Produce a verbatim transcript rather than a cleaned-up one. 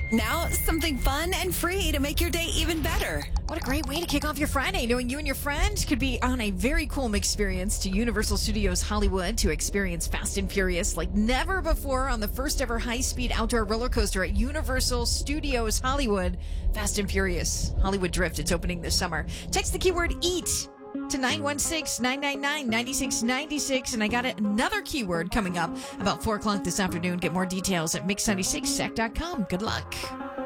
Now, something fun and free to make your day even better. What a great way to kick off your Friday, knowing you and your friend could be on a very cool experience to Universal Studios Hollywood to experience Fast and Furious like never before on the first ever high-speed outdoor roller coaster at Universal Studios Hollywood. Fast and Furious Hollywood Drift. It's opening this summer. Text the keyword EAT to nine one six, nine nine nine, nine six nine six. And I got another keyword coming up about four o'clock this afternoon. Get more details at mix ninety six sec dot com. Good luck.